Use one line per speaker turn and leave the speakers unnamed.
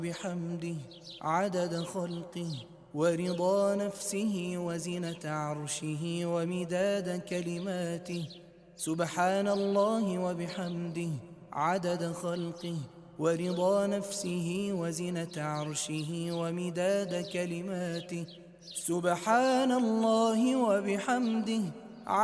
بحمده عدد خلقه ورضا نفسه وزنة عرشه ومداد كلماته. سبحان الله وبحمده عدد خلقه ورضا نفسه وزنة عرشه ومداد كلماته. سبحان الله وبحمده